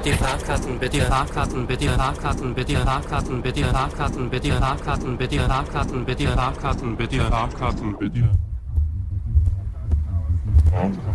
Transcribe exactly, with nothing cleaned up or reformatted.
Die Fahrkarten bitte, die Fahrkarten bitte, die Fahrkarten bitte, die Fahrkarten bitte, die Fahrkarten bitte, die Fahrkarten bitte, die Fahrkarten bitte, die Fahrkarten bitte, die Fahrkarten bitte.